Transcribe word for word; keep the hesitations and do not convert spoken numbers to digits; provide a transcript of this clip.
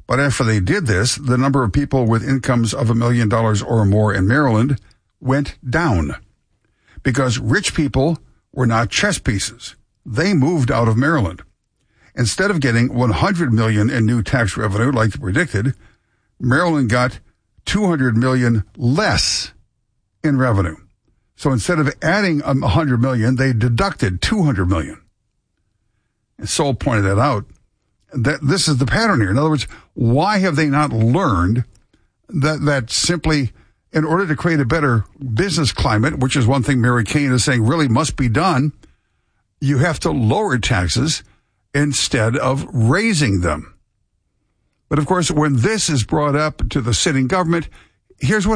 But after they did this, the number of people with incomes of a million dollars or more in Maryland went down because rich people were not chess pieces. They moved out of Maryland. Instead of getting one hundred million dollars in new tax revenue like predicted, Maryland got two hundred million dollars less in revenue. So instead of adding one hundred million dollars, they deducted two hundred million dollars. And Sol pointed that out. That this is the pattern here. In other words, why have they not learned that that simply, in order to create a better business climate, which is one thing Mary Kane is saying really must be done, you have to lower taxes instead of raising them. But of course, when this is brought up to the sitting government, here's what